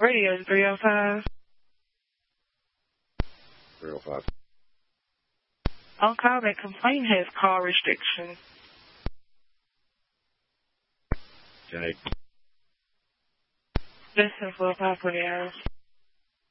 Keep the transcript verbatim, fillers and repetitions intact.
Radio three oh five. three oh five. On call, that complaint has call restrictions. ten eight. Listen for five forty hours.